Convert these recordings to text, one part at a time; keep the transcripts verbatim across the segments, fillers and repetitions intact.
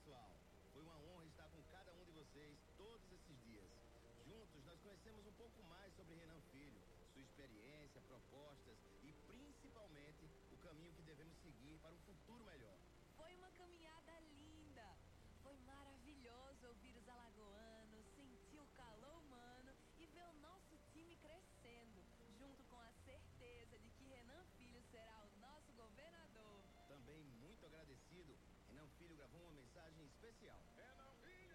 pessoal. Foi uma honra estar com cada um de vocês todos esses dias. Juntos, nós conhecemos um pouco mais sobre Renan Filho, sua experiência, propostas e, principalmente, o caminho que devemos seguir para um futuro melhor. Foi uma caminhada linda. Foi maravilhoso ouvir os alagoanos, sentir o calor humano e ver o nosso time crescendo, junto com a certeza de que Renan Filho será o nosso governador. Também muito agradecido, Renan Filho gravou uma mensagem especial. Renan Filho!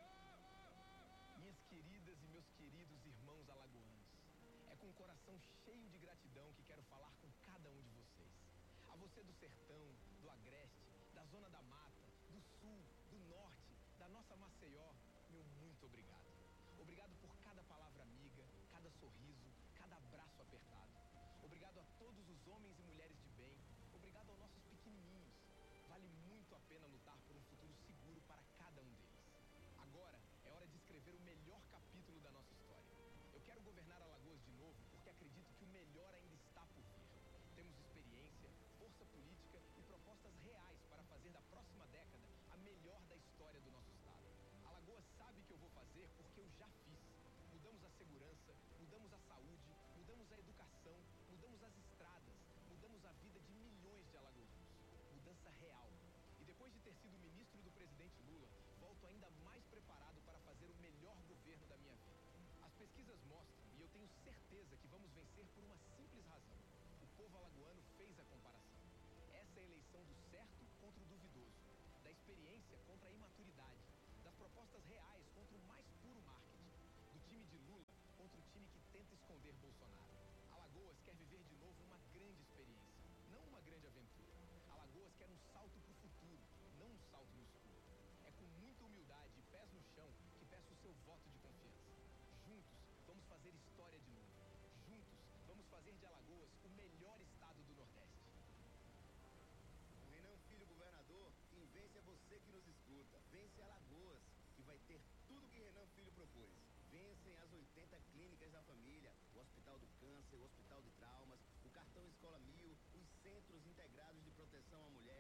Minhas queridas e meus queridos irmãos alagoanos, é com o coração cheio de gratidão que quero falar com cada um de vocês. A você do sertão, do agreste, da zona da mata, do sul, do norte, da nossa Maceió, meu muito obrigado. Obrigado por cada palavra amiga, cada sorriso, cada abraço apertado. Obrigado a todos os homens e mulheres de bem. Obrigado aos nossos pequenininhos. Vale muito a pena lutar por um futuro seguro para cada um deles. Agora é hora de escrever o melhor capítulo da nossa história. Eu quero governar Alagoas de novo porque acredito que o melhor ainda está por vir. Temos experiência, força política e propostas reais para fazer da próxima década a melhor da história do nosso estado. Alagoas sabe que eu vou fazer porque eu já fiz. Mudamos a segurança, mudamos a saúde, mudamos a educação, mudamos as estradas, mudamos a vida de milhões de alagoanos. Mudança real. E depois de ter sido ministro do presidente Lula, volto ainda mais preparado para fazer o melhor governo da minha vida. As pesquisas mostram, e eu tenho certeza que vamos vencer por uma simples razão. O povo alagoano fez a comparação. Essa é a eleição do certo contra o duvidoso, da experiência contra a imaturidade, das propostas reais contra o mais puro marketing, do time de Lula contra o time que tenta esconder Bolsonaro. Alagoas quer viver de novo uma grande experiência, não uma grande aventura. Alagoas quer um salto para o futuro, não um salto no escuro. É com muita humildade e pés no chão que peço o seu voto de confiança. Juntos, vamos fazer história de novo. Juntos, vamos fazer de Alagoas o melhor estado do Nordeste. Com Renan Filho governador, quem vence é você que nos escuta. Vence Alagoas, que vai ter tudo que Renan Filho propôs. Vencem as oitenta clínicas da família, o Hospital do Câncer, o Hospital de Traumas, o Cartão Escola Mil, os Centros Integrados de Proteção à Mulher,